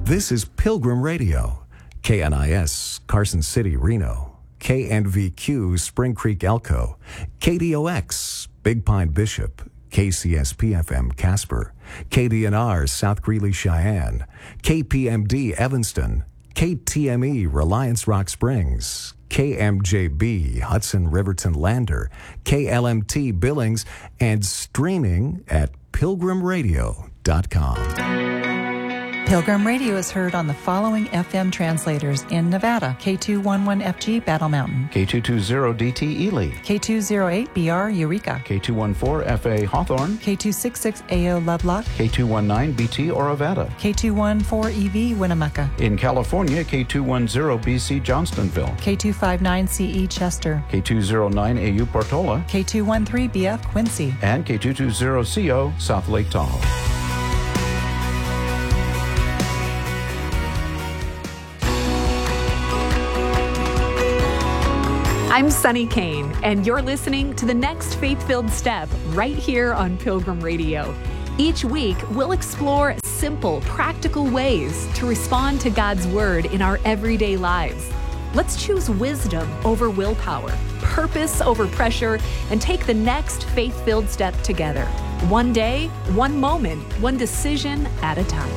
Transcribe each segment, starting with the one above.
This is Pilgrim Radio, KNIS, Carson City, Reno, KNVQ, Spring Creek, Elko, KDOX, Big Pine, Bishop, KCSP-FM, Casper, KDNR, South Greeley, Cheyenne, KPMD, Evanston, KTME, Reliance Rock Springs, KMJB, Hudson Riverton Lander, KLMT Billings, and streaming at pilgrimradio.com. Pilgrim Radio is heard on the following FM translators in Nevada: K211FG Battle Mountain, K220DT Ely, K208BR Eureka, K214FA Hawthorne, K266AO Lovelock, K219BT Orovada, K214EV Winnemucca, in California, K210BC Johnstonville, K259CE Chester, K209AU Portola, K213BF Quincy, and K220CO South Lake Tahoe. I'm Sunny Kane, and you're listening to the next Faith-Filled Step right here on Pilgrim Radio. Each week, we'll explore simple, practical ways to respond to God's Word in our everyday lives. Let's choose wisdom over willpower, purpose over pressure, and take the next faith-filled step together. One day, one moment, one decision at a time.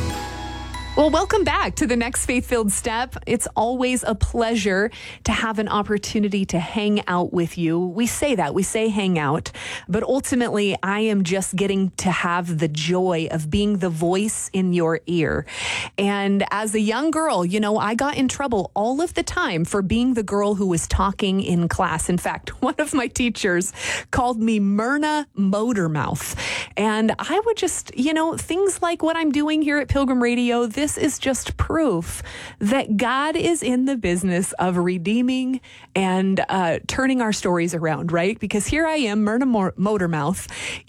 Well, welcome back to the next Faith-Filled Step. It's always a pleasure to have an opportunity to hang out with you. We say hang out, but ultimately I am just getting to have the joy of being the voice in your ear. And as a young girl, I got in trouble all of the time for being the girl who was talking in class. In fact, one of my teachers called me Myrna Motormouth. And I would just, things like what I'm doing here at Pilgrim Radio, this is just proof that God is in the business of redeeming and turning our stories around, right? Because here I am, Myrna Motormouth,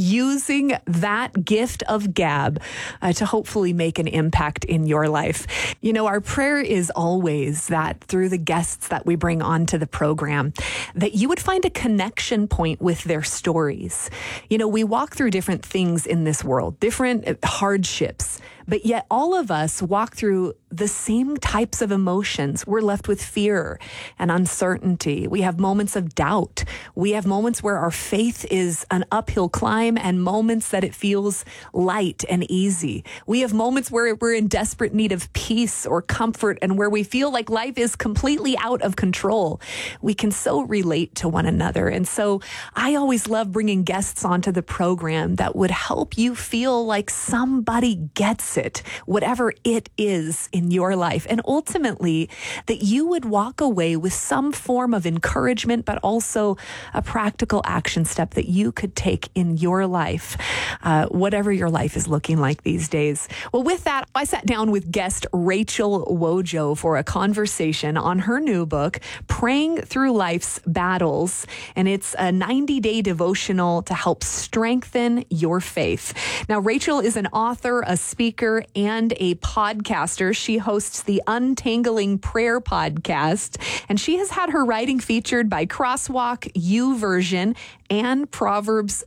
using that gift of gab to hopefully make an impact in your life. Our prayer is always that through the guests that we bring onto the program, that you would find a connection point with their stories. We walk through different things in this world, different hardships, but yet all of us walk through the same types of emotions. We're left with fear and uncertainty. We have moments of doubt. We have moments where our faith is an uphill climb and moments that it feels light and easy. We have moments where we're in desperate need of peace or comfort and where we feel like life is completely out of control. We can so relate to one another. And so I always love bringing guests onto the program that would help you feel like somebody gets it, whatever it is in your life. And ultimately, that you would walk away with some form of encouragement, but also a practical action step that you could take in your life, whatever your life is looking like these days. Well, with that, I sat down with guest Rachel Wojo for a conversation on her new book, Praying Through Life's Battles. And it's a 90-day devotional to help strengthen your faith. Now, Rachel is an author, a speaker, and a podcaster. She hosts the Untangling Prayer podcast, and she has had her writing featured by Crosswalk, YouVersion, and Proverbs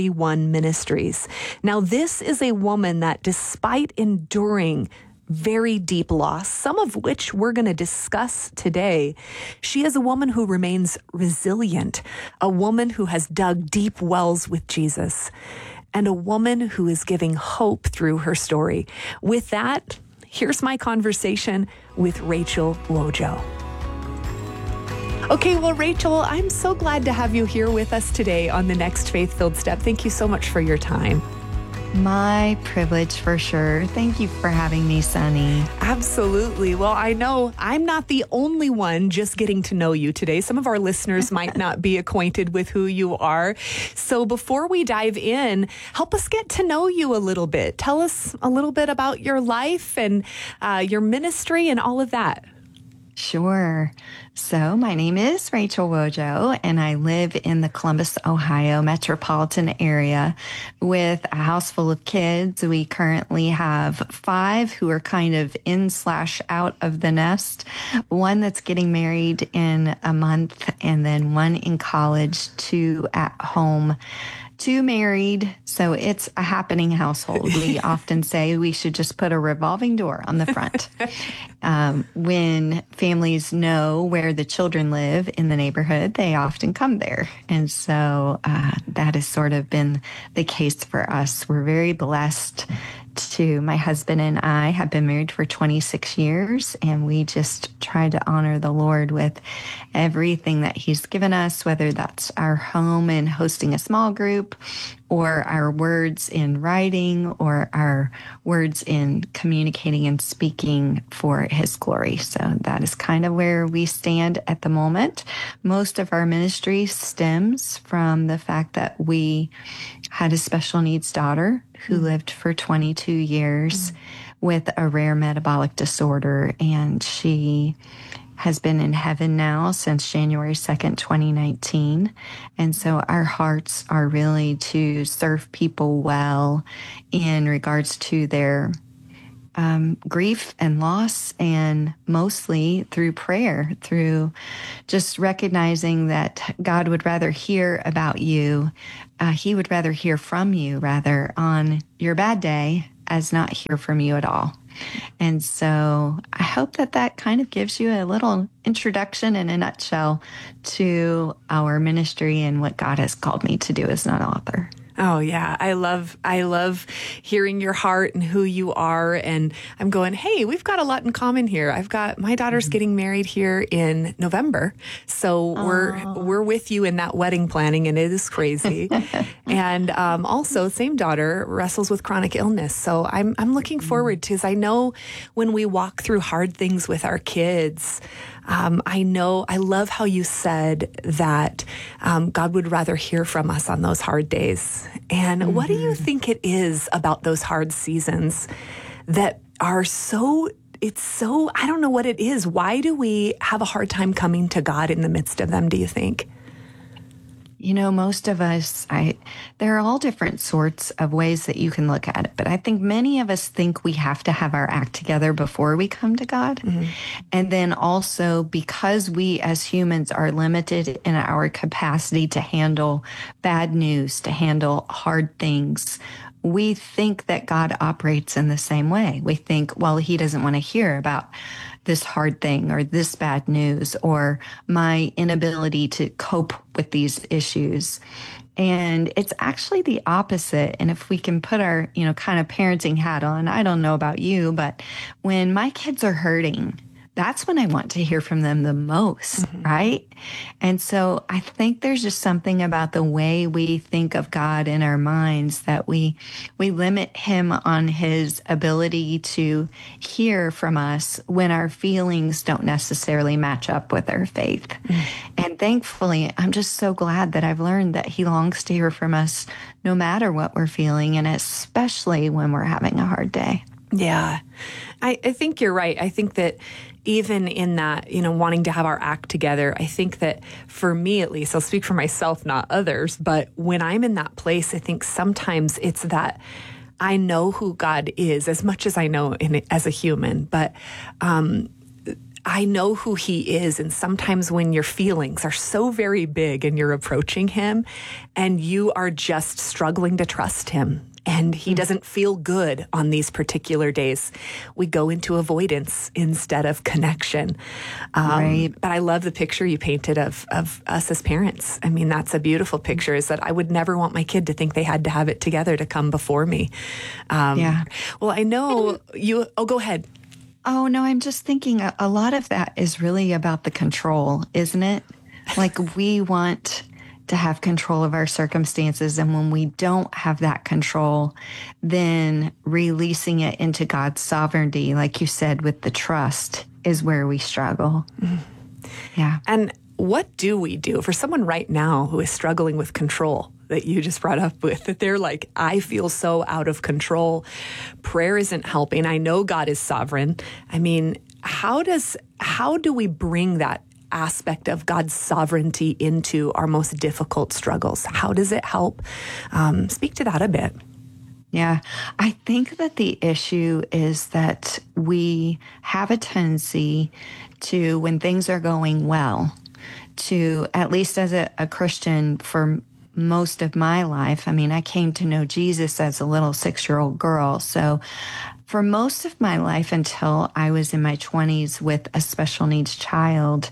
31 Ministries. Now, this is a woman that, despite enduring very deep loss, some of which we're going to discuss today, she is a woman who remains resilient, a woman who has dug deep wells with Jesus, and a woman who is giving hope through her story. With that, here's my conversation with Rachel Wojo. Okay, well, Rachel, I'm so glad to have you here with us today on the next Faith-Filled Step. Thank you so much for your time. My privilege, for sure. Thank you for having me, Sunny. Absolutely. Well, I know I'm not the only one just getting to know you today. Some of our listeners might not be acquainted with who you are. So before we dive in, help us get to know you a little bit. Tell us a little bit about your life and your ministry and all of that. Sure. So my name is Rachel Wojo, and I live in the Columbus, Ohio metropolitan area with a house full of kids. We currently have 5 who are kind of in/out of the nest, one that's getting married in a month, and then one in college, 2 at home. two married, so it's a happening household. We often say we should just put a revolving door on the front. When families know where the children live in the neighborhood, they often come there. And so that has sort of been the case for us. We're very blessed my husband and I have been married for 26 years, and we just try to honor the Lord with everything that he's given us, whether that's our home and hosting a small group, or our words in writing, or our words in communicating and speaking for his glory. So that is kind of where we stand at the moment. Most of our ministry stems from the fact that we had a special needs daughter who lived for 22 years with a rare metabolic disorder, and she has been in heaven now since January 2nd, 2019. And so our hearts are really to serve people well in regards to their grief and loss, and mostly through prayer, through just recognizing that God would rather hear about you. He would rather hear from you rather on your bad day as not hear from you at all. And so I hope that kind of gives you a little introduction in a nutshell to our ministry and what God has called me to do as an author. Oh yeah. I love hearing your heart and who you are. And I'm going, hey, we've got a lot in common here. My daughter's getting married here in November. So we're with you in that wedding planning, and it is crazy. And also same daughter wrestles with chronic illness. So I'm looking forward to, because I know when we walk through hard things with our kids, I love how you said that God would rather hear from us on those hard days. And what do you think it is about those hard seasons that are I don't know what it is. Why do we have a hard time coming to God in the midst of them, do you think? You know, most of us, there are all different sorts of ways that you can look at it, but I think many of us think we have to have our act together before we come to God. Mm-hmm. And then also, because we as humans are limited in our capacity to handle bad news, to handle hard things, we think that God operates in the same way. We think, well, he doesn't want to hear about this hard thing or this bad news or my inability to cope with these issues. And it's actually the opposite. And if we can put our, kind of parenting hat on, I don't know about you, but when my kids are hurting, that's when I want to hear from them the most, mm-hmm. right? And so I think there's just something about the way we think of God in our minds that we limit him on his ability to hear from us when our feelings don't necessarily match up with our faith. Mm-hmm. And thankfully, I'm just so glad that I've learned that he longs to hear from us no matter what we're feeling, and especially when we're having a hard day. Yeah, I think you're right. I think that even in that, wanting to have our act together, I think that for me, at least, I'll speak for myself, not others, but when I'm in that place, I think sometimes it's that I know who God is as much as I know as a human, but I know who he is. And sometimes when your feelings are so very big and you're approaching him and you are just struggling to trust him, and he doesn't feel good on these particular days, we go into avoidance instead of connection. Right. But I love the picture you painted of us as parents. I mean, that's a beautiful picture, is that I would never want my kid to think they had to have it together to come before me. Yeah. Well, I know you... Oh, go ahead. Oh, no, I'm just thinking a lot of that is really about the control, isn't it? Like, we want to have control of our circumstances. And when we don't have that control, then releasing it into God's sovereignty, like you said, with the trust, is where we struggle. Mm-hmm. Yeah. And what do we do for someone right now who is struggling with control that you just brought up with, that they're like, I feel so out of control. Prayer isn't helping. I know God is sovereign. I mean, how do we bring that aspect of God's sovereignty into our most difficult struggles? How does it help? Speak to that a bit. Yeah, I think that the issue is that we have a tendency to, when things are going well, to, at least as a Christian, for most of my life. I mean, I came to know Jesus as a little 6-year-old girl. So for most of my life until I was in my 20s with a special needs child,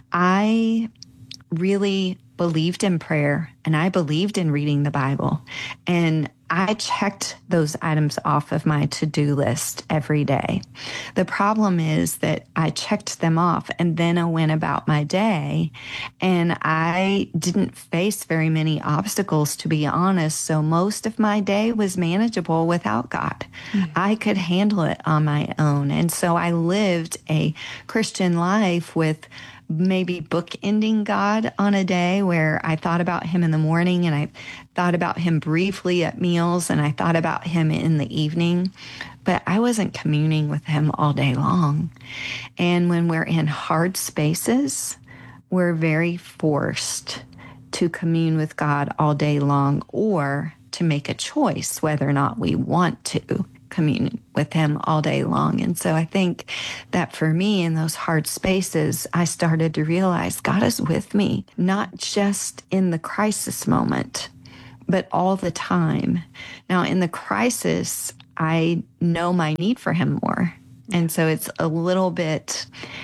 I really believed in prayer and I believed in reading the Bible. And I checked those items off of my to-do list every day. The problem is that I checked them off and then I went about my day and I didn't face very many obstacles, to be honest. So most of my day was manageable without God. I could handle it on my own. And so I lived a Christian life with maybe bookending God on a day where I thought about him in the morning and I thought about him briefly at meals and I thought about him in the evening, but I wasn't communing with him all day long. And when we're in hard spaces, we're very forced to commune with God all day long or to make a choice whether or not we want to commune with him all day long. And so I think that for me in those hard spaces, I started to realize God is with me, not just in the crisis moment, but all the time. Now, in the crisis, I know my need for him more. And so it's a little bit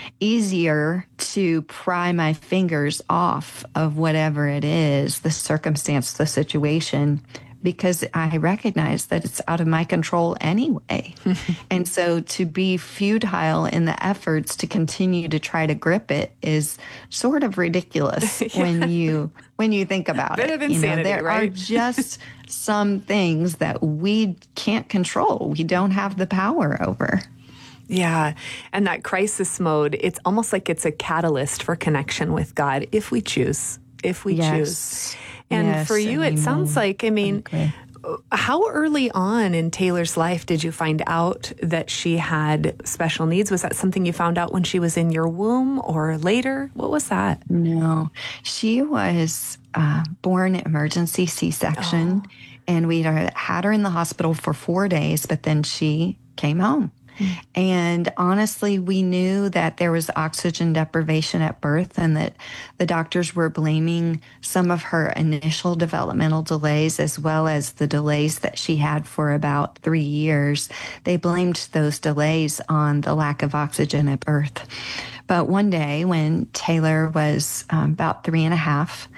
easier to pry my fingers off of whatever it is, the circumstance, the situation, because I recognize that it's out of my control anyway. And so to be futile in the efforts to continue to try to grip it is sort of ridiculous when you think about Bit it. of insanity, there right? are just some things that we can't control. We don't have the power over. Yeah. And that crisis mode, it's almost like it's a catalyst for connection with God if we choose. Choose. And for you, it sounds like, I mean, how early on in Taylor's life did you find out that she had special needs? Was that something you found out when she was in your womb or later? What was that? No, she was born emergency C-section, and we had her in the hospital for 4 days, but then she came home. And honestly, we knew that there was oxygen deprivation at birth and that the doctors were blaming some of her initial developmental delays as well as the delays that she had for about 3 years. They blamed those delays on the lack of oxygen at birth. But one day when Taylor was about 3.5,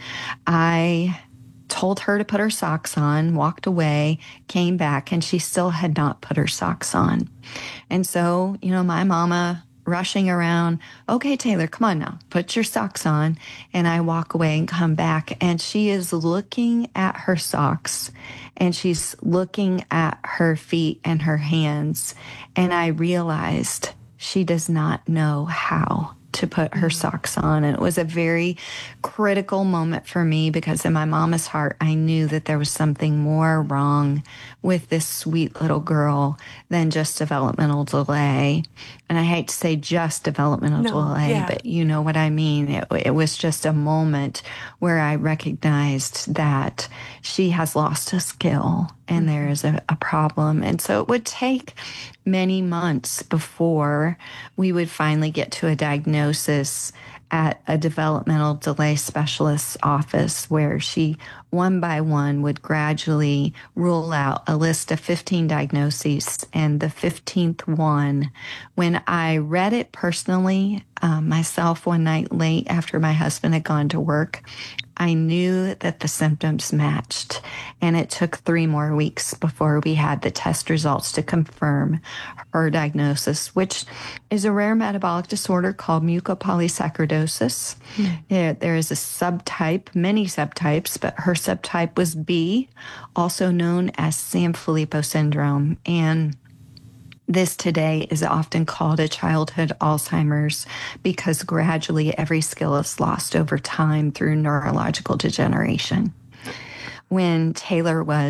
I told her to put her socks on, walked away, came back, and she still had not put her socks on. And so, my mama rushing around, okay, Taylor, come on now, put your socks on. And I walk away and come back, and she is looking at her socks, and she's looking at her feet and her hands. And I realized she does not know how to put her socks on. And it was a very critical moment for me because in my mama's heart, I knew that there was something more wrong with this sweet little girl than just developmental delay. And I hate to say just developmental delay, but you know what I mean. It was just a moment where I recognized that she has lost a skill and there is a problem. And so it would take many months before we would finally get to a diagnosis at a developmental delay specialist's office where she one by one would gradually rule out a list of 15 diagnoses. And the 15th one, when I read it personally myself one night late after my husband had gone to work, I knew that the symptoms matched, and it took 3 more weeks before we had the test results to confirm her diagnosis, which is a rare metabolic disorder called mucopolysaccharidosis. There is a subtype, many subtypes, but her subtype was B, also known as Sanfilippo syndrome. And this today is often called a childhood Alzheimer's because gradually every skill is lost over time through neurological degeneration. When Taylor was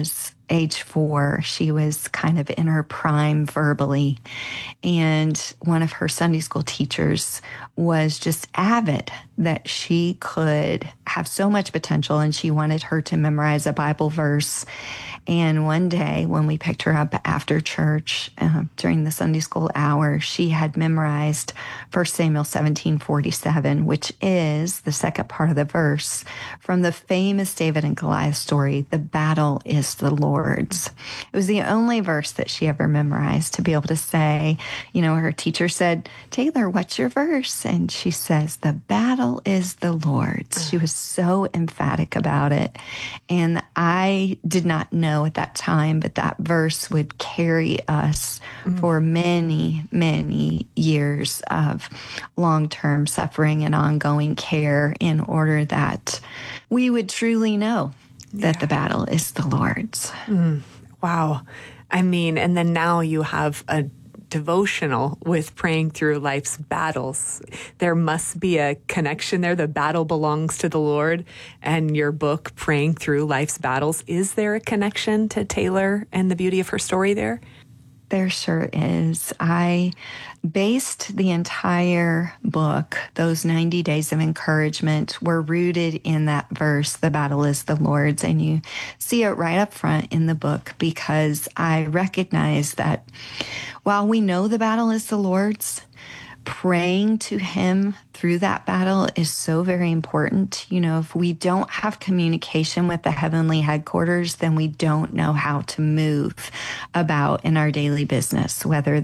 age 4, she was kind of in her prime verbally. And one of her Sunday school teachers was just avid that she could have so much potential, and she wanted her to memorize a Bible verse. And one day when we picked her up after church during the Sunday school hour, she had memorized 1 Samuel 17:47, which is the second part of the verse from the famous David and Goliath story, "The battle is the Lord's." It was the only verse that she ever memorized to be able to say, her teacher said, "Taylor, what's your verse?" And she says, "The battle is the Lord's." She was so emphatic about it. And I did not know at that time, but that verse would carry us for many, many years of long-term suffering and ongoing care in order that we would truly know that the battle is the Lord's. Wow. And then now you have a devotional with praying through life's battles. There must be a connection there. The battle belongs to the Lord, and your book, Praying Through Life's Battles. Is there a connection to Taylor and the beauty of her story there? There sure is. I based the entire book, those 90 days of encouragement, were rooted in that verse, "The battle is the Lord's." And you see it right up front in the book, because I recognize that while we know the battle is the Lord's, praying to Him through that battle is so very important. If we don't have communication with the heavenly headquarters, then we don't know how to move about in our daily business, whether